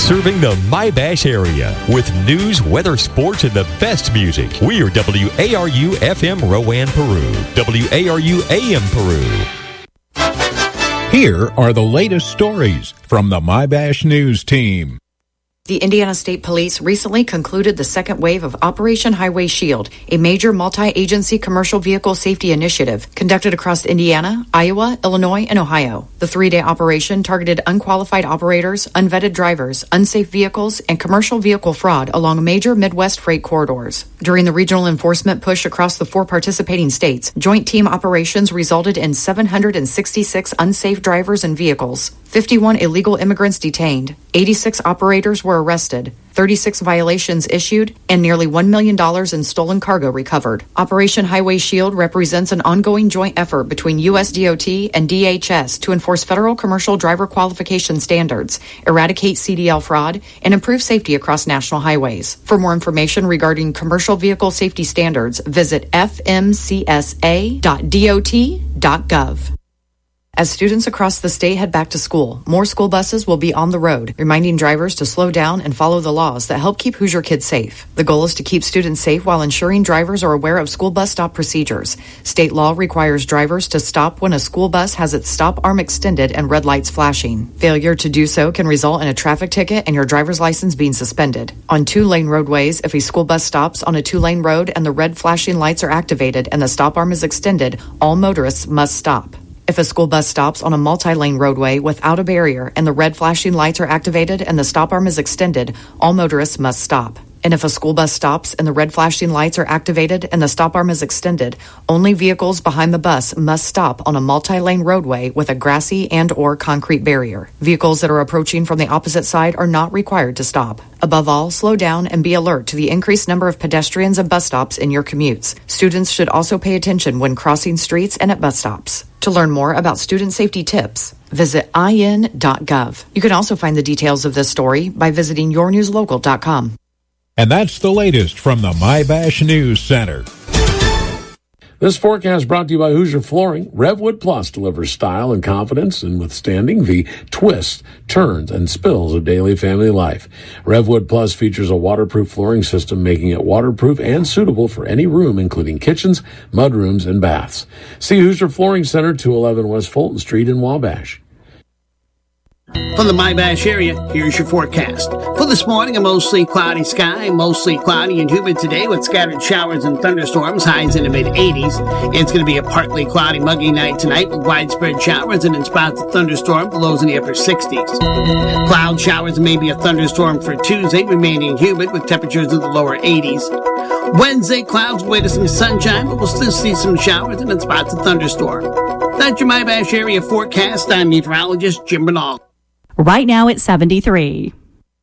Serving the My-Bash area with news, weather, sports, and the best music. We are WARU FM Rowan, Peru. WARU AM Peru. Here are the latest stories from the My-Bash News team. The Indiana State Police recently concluded the second wave of Operation Highway Shield, a major multi-agency commercial vehicle safety initiative conducted across Indiana, Iowa, Illinois, and Ohio. The three-day operation targeted unqualified operators, unvetted drivers, unsafe vehicles, and commercial vehicle fraud along major Midwest freight corridors. During the regional enforcement push across the 4 participating states, joint team operations resulted in 766 unsafe drivers and vehicles, 51 illegal immigrants detained, 86 operators were arrested, 36 violations issued, and nearly $1 million in stolen cargo recovered. Operation Highway Shield represents an ongoing joint effort between USDOT and DHS to enforce federal commercial driver qualification standards, eradicate CDL fraud, and improve safety across national highways. For more information regarding commercial vehicle safety standards, visit fmcsa.dot.gov. As students across the state head back to school, more school buses will be on the road, reminding drivers to slow down and follow the laws that help keep Hoosier kids safe. The goal is to keep students safe while ensuring drivers are aware of school bus stop procedures. State law requires drivers to stop when a school bus has its stop arm extended and red lights flashing. Failure to do so can result in a traffic ticket and your driver's license being suspended. On 2-lane roadways, if a school bus stops on a 2-lane road and the red flashing lights are activated and the stop arm is extended, all motorists must stop. If a school bus stops on a multi-lane roadway without a barrier and the red flashing lights are activated and the stop arm is extended, all motorists must stop. And if a school bus stops and the red flashing lights are activated and the stop arm is extended, only vehicles behind the bus must stop on a multi-lane roadway with a grassy and/or concrete barrier. Vehicles that are approaching from the opposite side are not required to stop. Above all, slow down and be alert to the increased number of pedestrians and bus stops in your commutes. Students should also pay attention when crossing streets and at bus stops. To learn more about student safety tips, visit in.gov. You can also find the details of this story by visiting yournewslocal.com. And that's the latest from the My-Bash News Center. This forecast brought to you by Hoosier Flooring. Revwood Plus delivers style and confidence in withstanding the twists, turns, and spills of daily family life. Revwood Plus features a waterproof flooring system, making it waterproof and suitable for any room, including kitchens, mudrooms, and baths. See Hoosier Flooring Center, 211 West Fulton Street in Wabash. From the My-Bash area, here's your forecast. For this morning, a mostly cloudy sky, mostly cloudy and humid today with scattered showers and thunderstorms, highs in the mid-80s. It's going to be a partly cloudy, muggy night tonight with widespread showers and in spots of thunderstorm, lows in the upper 60s. Cloud showers and maybe a thunderstorm for Tuesday, remaining humid with temperatures in the lower 80s. Wednesday, clouds away to some sunshine, but we'll still see some showers and in spots of thunderstorm. That's your My-Bash area forecast. I'm meteorologist Jim Bernal. Right now it's 73.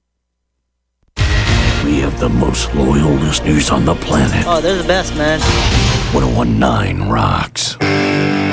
We have the most loyal listeners on the planet. Oh, they're the best, man. 1019 rocks.